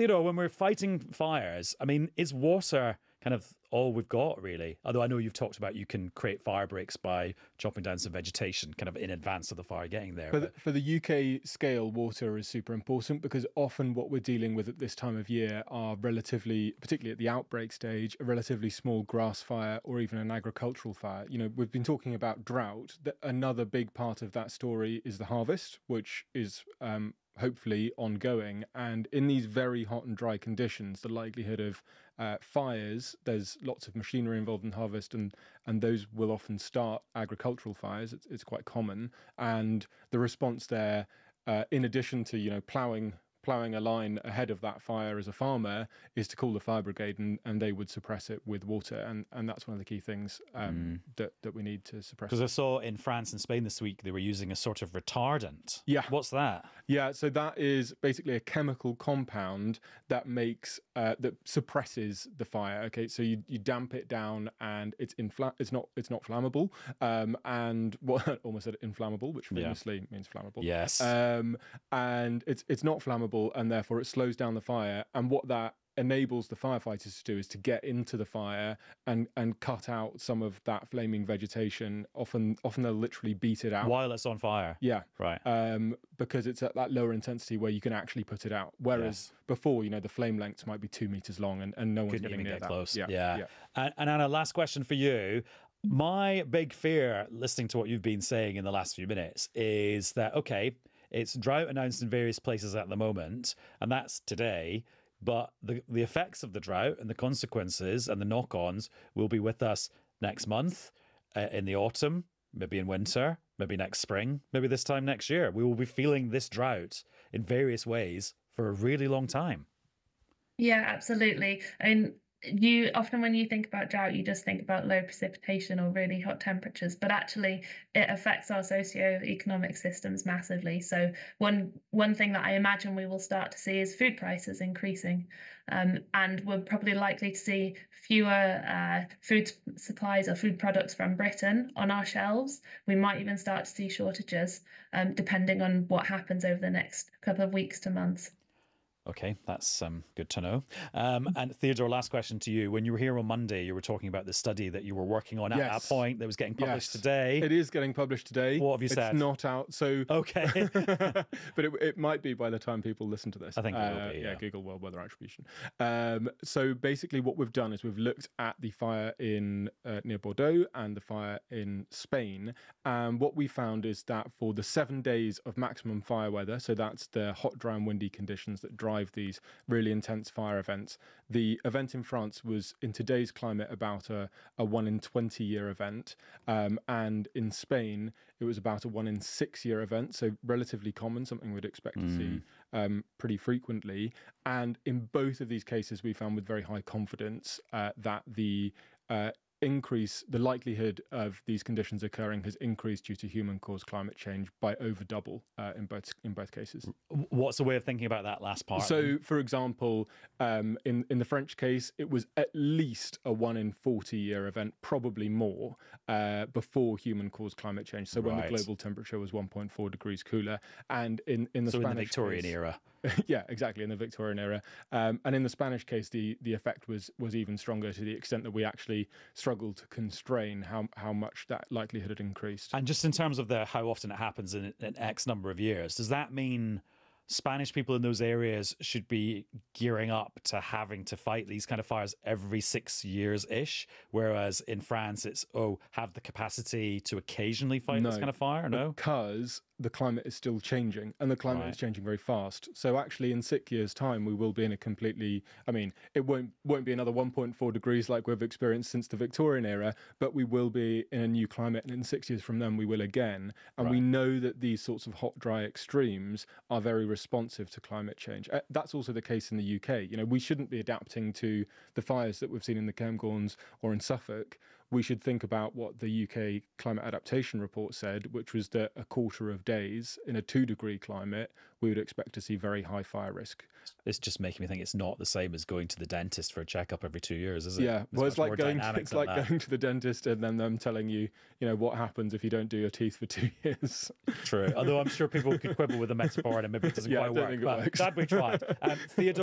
Theodore, when we're fighting fires, I mean, is water kind of all we've got, really? Although I know you've talked about you can create fire breaks by chopping down some vegetation kind of in advance of the fire getting there. For the UK scale, water is super important because often what we're dealing with at this time of year are relatively, particularly at the outbreak stage, a relatively small grass fire or even an agricultural fire. You know, we've been talking about drought. Another big part of that story is the harvest, which is hopefully ongoing. And in these very hot and dry conditions, the likelihood of fires, there's lots of machinery involved in harvest, and those will often start agricultural fires. It's quite common. And the response there, in addition to, you know, ploughing a line ahead of that fire as a farmer, is to call the fire brigade, and they would suppress it with water. And that's one of the key things that we need to suppress. Because I saw in France and Spain this week, they were using a sort of retardant. Yeah. What's that? Yeah, so that is basically a chemical compound that makes that suppresses the fire. Okay, so you damp it down, and it's not flammable. And what almost said inflammable, which famously means flammable. Yes. And it's not flammable, and therefore it slows down the fire. And what that enables the firefighters to do is to get into the fire and cut out some of that flaming vegetation. Often they'll literally beat it out while it's on fire. Yeah, right. Because it's at that lower intensity where you can actually put it out. Whereas before, you know, the flame lengths might be 2 meters long, and no one's getting near that. Close. Yeah. And Anna, last question for you. My big fear, listening to what you've been saying in the last few minutes, is that it's drought announced in various places at the moment, and that's today. But the effects of the drought and the consequences and the knock-ons will be with us next month, in the autumn, maybe in winter, maybe next spring, maybe this time next year. We will be feeling this drought in various ways for a really long time. Yeah, absolutely. I mean, you often, when you think about drought, you just think about low precipitation or really hot temperatures, but actually it affects our socio-economic systems massively. So one thing that I imagine we will start to see is food prices increasing, and we're probably likely to see fewer food supplies or food products from Britain on our shelves. We might even start to see shortages, depending on what happens over the next couple of weeks to months. Okay, that's good to know. And Theodore, last question to you. When you were here on Monday, you were talking about the study that you were working on at that point that was getting published today. It is getting published today. What have you said? It's not out, so... Okay. But it might be by the time people listen to this. I think it will be, yeah. Google World Weather Attribution. So basically what we've done is we've looked at the fire in near Bordeaux and the fire in Spain. And what we found is that for the 7 days of maximum fire weather, so that's the hot, dry and windy conditions that drive these really intense fire events. The event in France was, in today's climate, about a 1 in 20 year event. And in Spain, it was about a 1 in 6 year event. So relatively common, something we'd expect to see pretty frequently. And in both of these cases, we found with very high confidence that the likelihood of these conditions occurring has increased due to human-caused climate change by over double in both cases. What's the way of thinking about that last part? So, for example, in the French case, it was at least a 1 in 40 year event, probably more, before human-caused climate change. So when the global temperature was 1.4 degrees cooler, and in the Spanish in the Victorian era. Yeah, exactly, in the Victorian era. And in the Spanish case, the effect was even stronger, to the extent that we actually struggled to constrain how much that likelihood had increased. And just in terms of how often it happens in X number of years, does that mean Spanish people in those areas should be gearing up to having to fight these kind of fires every 6 years-ish, whereas in France it's, have the capacity to occasionally fight this kind of fire? No, because the climate is still changing, and the climate is changing very fast. So actually in 6 years' time, we will be in a completely, it won't be another 1.4 degrees like we've experienced since the Victorian era, but we will be in a new climate, and in 6 years from then we will again. And we know that these sorts of hot, dry extremes are very responsive to climate change. That's also the case in the UK. You know, we shouldn't be adapting to the fires that we've seen in the Cairngorms or in Suffolk. We should think about what the UK Climate Adaptation Report said, which was that a quarter of days in a 2-degree climate, we would expect to see very high fire risk. It's just making me think it's not the same as going to the dentist for a checkup every 2 years, is it? Yeah, well, it's like going to the dentist and then them telling you, what happens if you don't do your teeth for 2 years. True, although I'm sure people could quibble with the metaphor and maybe it doesn't quite work. But glad we tried. Theodore